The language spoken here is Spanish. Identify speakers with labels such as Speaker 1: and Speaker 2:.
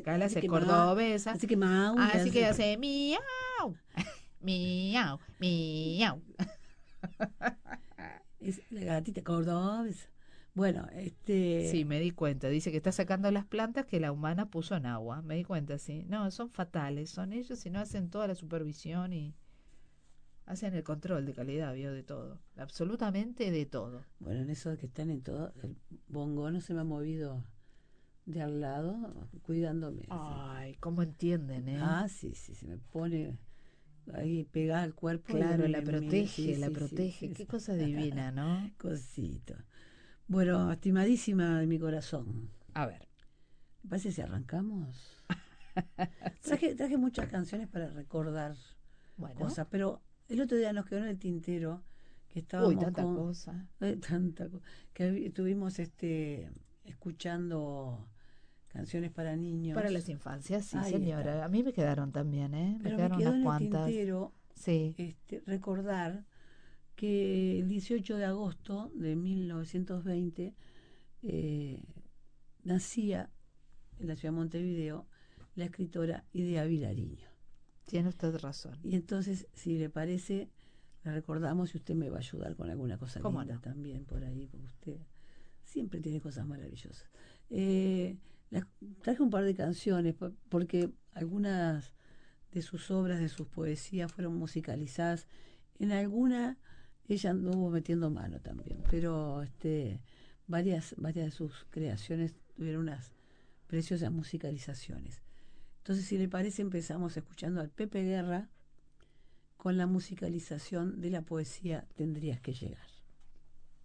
Speaker 1: acá la
Speaker 2: así
Speaker 1: hace
Speaker 2: que
Speaker 1: cordobesa,
Speaker 2: así que maula,
Speaker 1: así que hace miau, miau, miau.
Speaker 2: es la gatita cordobesa. Bueno,
Speaker 1: Sí, me di cuenta. Dice que está sacando las plantas que la humana puso en agua. Me di cuenta, sí. No, son fatales. Son ellos y no hacen toda la supervisión y hacen el control de calidad, vio, de todo. Absolutamente de todo.
Speaker 2: bueno, en eso de que están en todo, el bongo no se me ha movido de al lado, cuidándome. Sí.
Speaker 1: Ay, cómo entienden, ¿eh?
Speaker 2: Ah, sí, sí, se me pone ahí pegada al cuerpo y
Speaker 1: Claro,
Speaker 2: uno me mira. Sí,
Speaker 1: la
Speaker 2: sí, sí,
Speaker 1: protege.
Speaker 2: sí,
Speaker 1: Qué
Speaker 2: sí.
Speaker 1: cosa divina, ¿no?
Speaker 2: Cosito. Bueno, estimadísima de mi corazón,
Speaker 1: A ver.
Speaker 2: ¿me parece si arrancamos?
Speaker 1: Sí.
Speaker 2: Traje muchas canciones para recordar
Speaker 1: Bueno.
Speaker 2: cosas, pero el otro día nos quedó en el tintero que
Speaker 1: Uy,
Speaker 2: estábamos
Speaker 1: tanta
Speaker 2: con
Speaker 1: cosa.
Speaker 2: que estuvimos escuchando canciones para
Speaker 1: Para las
Speaker 2: niños.
Speaker 1: infancias, sí,
Speaker 2: Ahí está.
Speaker 1: señora. A mí me quedaron también, ¿eh? Me
Speaker 2: Pero me
Speaker 1: quedaron
Speaker 2: quedó
Speaker 1: unas
Speaker 2: en el
Speaker 1: cuantas.
Speaker 2: tintero
Speaker 1: Sí.
Speaker 2: recordar que el 18 de agosto de 1920 eh, nacía en la ciudad de Montevideo la escritora Idea Vilariño.
Speaker 1: Tiene usted razón.
Speaker 2: Y entonces, si le parece, la recordamos y usted me va a ayudar con alguna cosa
Speaker 1: ¿Cómo
Speaker 2: linda
Speaker 1: no?
Speaker 2: también por ahí, porque usted siempre tiene cosas maravillosas. Eh, las- Traje un par de canciones porque algunas de sus obras, de sus poesías fueron musicalizadas. En alguna ella anduvo metiendo mano también, pero varias de sus creaciones tuvieron unas preciosas musicalizaciones. Entonces, si le parece, empezamos escuchando al Pepe Guerra con la musicalización de la poesía Tendrías que llegar.